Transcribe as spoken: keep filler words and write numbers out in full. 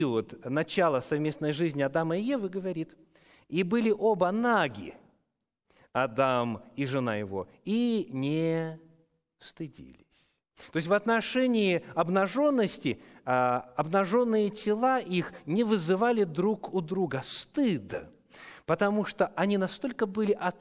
период начала совместной жизни Адама и Евы говорит: «И были оба наги, Адам и жена его, и не стыдились». То есть в отношении обнаженности, обнаженные тела их не вызывали друг у друга стыд, потому что они настолько были